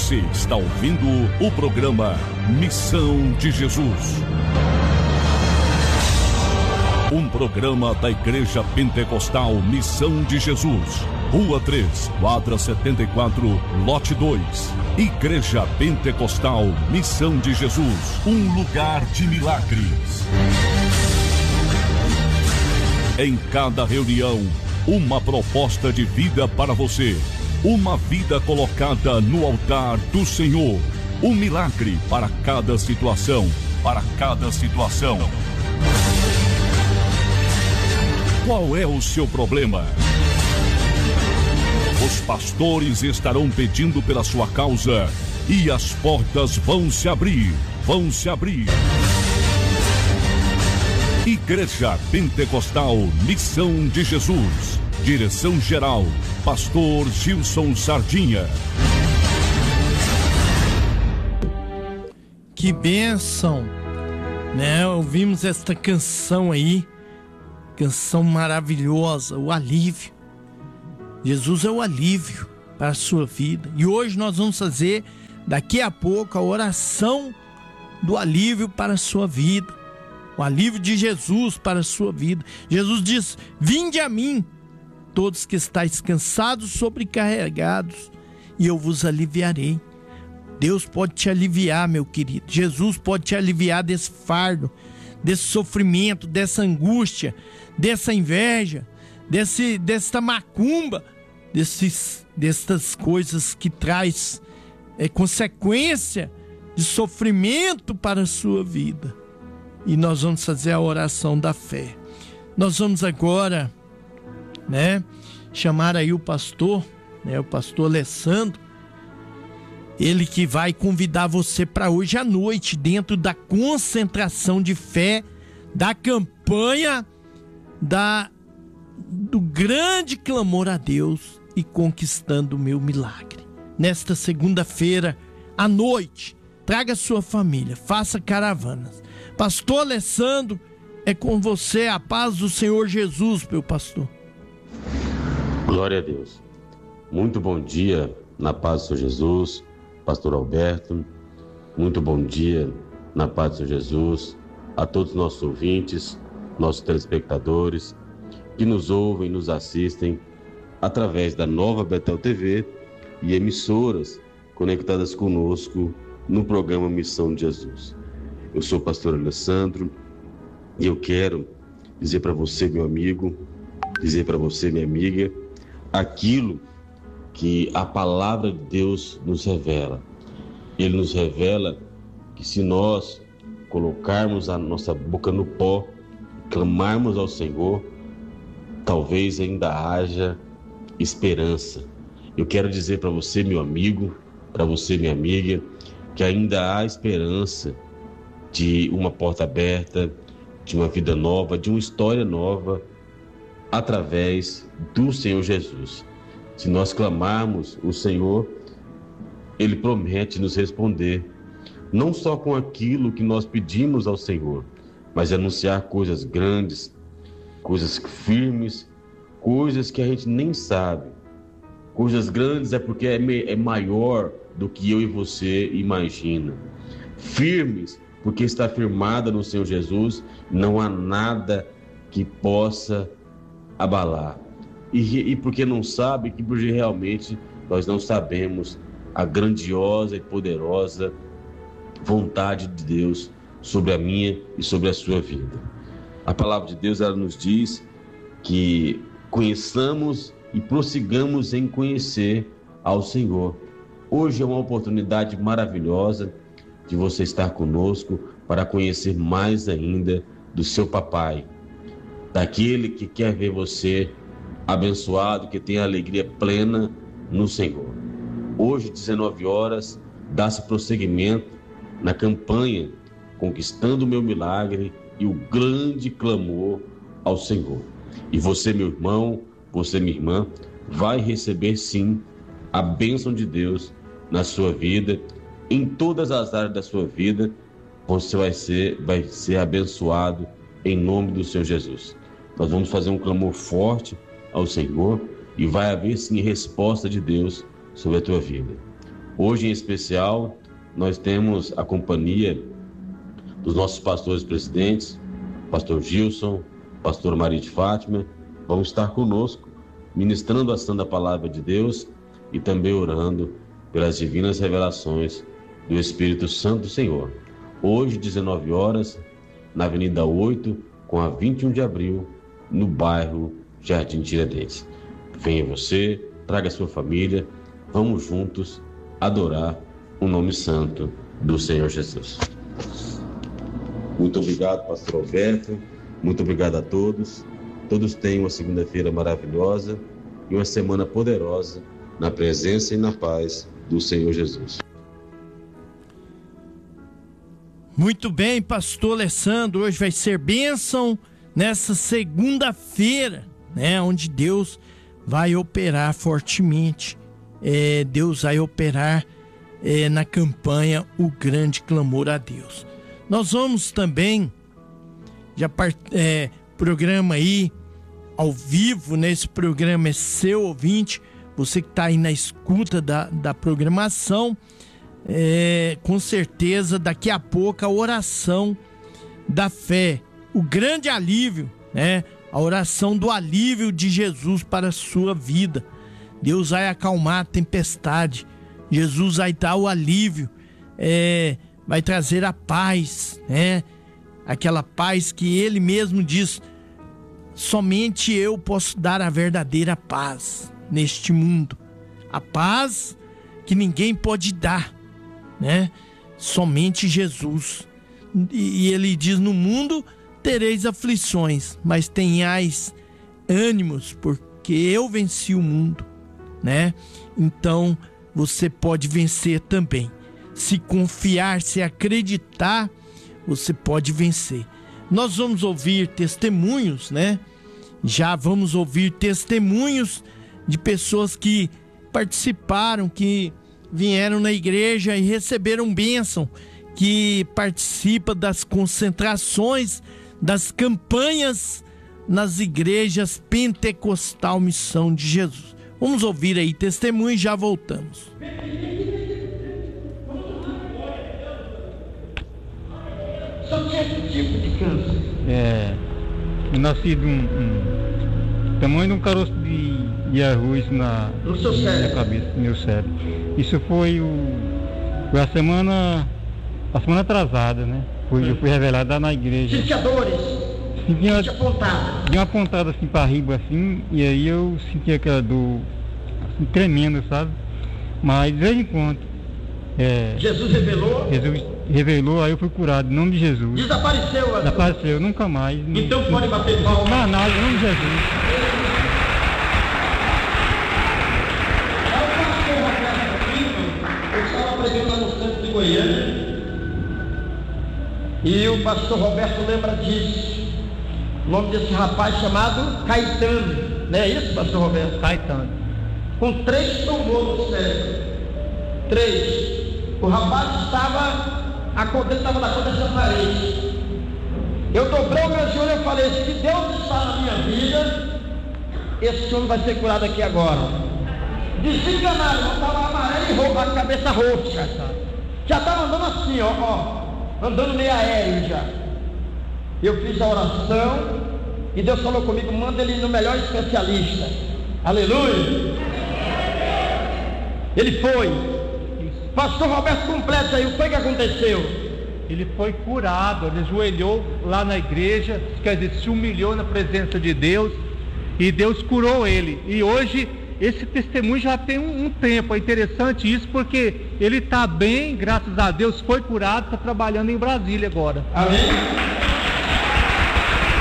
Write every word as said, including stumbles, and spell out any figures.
Você está ouvindo o programa Missão de Jesus. Um programa da Igreja Pentecostal Missão de Jesus. Rua três, quadra setenta e quatro, lote dois. Igreja Pentecostal Missão de Jesus. Um lugar de milagres. Em cada reunião, uma proposta de vida para você. Uma vida colocada no altar do Senhor. Um milagre para cada situação. Para cada situação. Qual é o seu problema? Os pastores estarão pedindo pela sua causa e as portas vão se abrir. Vão se abrir. Igreja Pentecostal Missão de Jesus. Direção-geral, Pastor Gilson Sardinha. Que bênção, né? Ouvimos esta canção aí, canção maravilhosa, o alívio. Jesus é o alívio para a sua vida. E hoje nós vamos fazer, daqui a pouco, a oração do alívio para a sua vida. O alívio de Jesus para a sua vida. Jesus diz: vinde a mim, todos que estáis cansados, sobrecarregados, e eu vos aliviarei. Deus pode te aliviar, meu querido. Jesus pode te aliviar desse fardo, desse sofrimento, dessa angústia, dessa inveja, desse, dessa macumba, desses, dessas coisas que traz é, consequência de sofrimento para a sua vida. E nós vamos fazer a oração da fé. Nós vamos agora, né, chamar aí o pastor, né, o pastor Alessandro, ele que vai convidar você para hoje à noite, dentro da concentração de fé, da campanha, da, do grande clamor a Deus e conquistando o meu milagre. Nesta segunda-feira, à noite, traga sua família, faça caravanas. Pastor Alessandro, é com você, a paz do Senhor Jesus, meu pastor. Glória a Deus. Muito bom dia, na paz do Senhor Jesus, pastor Alberto. Muito bom dia, na paz do Senhor Jesus, a todos os nossos ouvintes, nossos telespectadores, que nos ouvem, nos assistem através da Nova Betel T V e emissoras conectadas conosco no programa Missão de Jesus. Eu sou o pastor Alessandro e eu quero dizer para você, meu amigo, dizer para você, minha amiga, aquilo que a palavra de Deus nos revela. Ele nos revela que se nós colocarmos a nossa boca no pó, clamarmos ao Senhor, talvez ainda haja esperança. Eu quero dizer para você, meu amigo, para você, minha amiga, que ainda há esperança de uma porta aberta, de uma vida nova, de uma história nova, através do Senhor Jesus. Se nós clamarmos o Senhor, Ele promete nos responder, não só com aquilo que nós pedimos ao Senhor, mas anunciar coisas grandes, coisas firmes, coisas que a gente nem sabe. Coisas grandes é porque é, me, é maior do que eu e você imagina. Firmes, porque está firmada no Senhor Jesus, não há nada que possa abalar. E, e porque não sabe, que porque realmente nós não sabemos a grandiosa e poderosa vontade de Deus sobre a minha e sobre a sua vida. A palavra de Deus, ela nos diz que conheçamos e prossigamos em conhecer ao Senhor. Hoje é uma oportunidade maravilhosa de você estar conosco para conhecer mais ainda do seu papai, daquele que quer ver você abençoado, que tem alegria plena no Senhor. Hoje, dezenove horas, dá-se prosseguimento na campanha Conquistando o Meu Milagre e o grande clamor ao Senhor. E você, meu irmão, você, minha irmã, vai receber sim a bênção de Deus na sua vida, em todas as áreas da sua vida. Você vai ser, vai ser abençoado em nome do Senhor Jesus. Nós vamos fazer um clamor forte ao Senhor e vai haver sim resposta de Deus sobre a tua vida. Hoje, em especial, nós temos a companhia dos nossos pastores presidentes, pastor Gilson, pastor Maria de Fátima, vão estar conosco, ministrando a santa palavra de Deus e também orando pelas divinas revelações do Espírito Santo do Senhor. Hoje, dezenove horas, na Avenida oito, com a vinte e um de abril, no bairro Jardim Tiradentes. Venha você, traga sua família, vamos juntos adorar o nome santo do Senhor Jesus. Muito obrigado, pastor Alberto, muito obrigado a todos. Todos tenham uma segunda-feira maravilhosa e uma semana poderosa na presença e na paz do Senhor Jesus. Muito bem, pastor Alessandro, hoje vai ser bênção nessa segunda-feira, né, onde Deus vai operar fortemente. É, Deus vai operar é, na campanha O Grande Clamor a Deus. Nós vamos também, já é, programa aí, ao vivo, nesse programa é seu ouvinte, você que está aí na escuta da, da programação, é, com certeza daqui a pouco a oração da fé, o grande alívio, né? A oração do alívio de Jesus para a sua vida. Deus vai acalmar a tempestade, Jesus vai dar o alívio, é, vai trazer a paz, né? Aquela paz que ele mesmo diz, somente eu posso dar a verdadeira paz neste mundo, a paz que ninguém pode dar, né? Somente Jesus. E, e ele diz: no mundo tereis aflições, mas tenhais ânimos, porque eu venci o mundo, né? Então você pode vencer também. Se confiar, se acreditar, você pode vencer. Nós vamos ouvir testemunhos, né? Já vamos ouvir testemunhos de pessoas que participaram, que vieram na igreja e receberam bênção, que participa das concentrações, das campanhas nas igrejas Pentecostal Missão de Jesus. Vamos ouvir aí testemunho e já voltamos. Só que esse tipo de câncer? É, eu nasci de um, um tamanho de um caroço de, de arroz na, no seu na minha cérebro. cabeça, no meu cérebro. Isso foi, o, foi a semana a semana atrasada, né? Foi, eu fui revelado lá na igreja. Sentia dores? Sentia, Sentia pontada? Tinha uma pontada assim para riba assim, e aí eu sentia aquela dor assim, tremenda, sabe? Mas de vez em quando. É, Jesus revelou? Jesus revelou, aí eu fui curado, em nome de Jesus. Desapareceu? Desapareceu, nunca mais. Então pode bater palma. Não, nada, em nome de Jesus. Eu estava pregando lá no centro de Goiânia e o pastor Roberto lembra disso. O nome desse rapaz chamado Caetano, não é isso, pastor Roberto? Caetano. Com três tumores no cérebro. Três. O rapaz estava, a conta dele estava na conta dessa parede. Eu dobrei o meu joelho e falei: se Deus está na minha vida, esse homem vai ser curado aqui agora. Desenganado, eu estava amarelo e roxo, a cabeça roxa. Já estava andando assim, ó, ó, andando meio aéreo já. Eu fiz a oração e Deus falou comigo: manda ele no melhor especialista. Aleluia! Ele foi. Pastor Roberto, completa aí, o que foi que aconteceu? Ele foi curado, ele ajoelhou lá na igreja, quer dizer, se humilhou na presença de Deus, e Deus curou ele. E hoje, esse testemunho já tem um, um tempo. É interessante isso, porque ele está bem, graças a Deus, foi curado, está trabalhando em Brasília agora. Amém?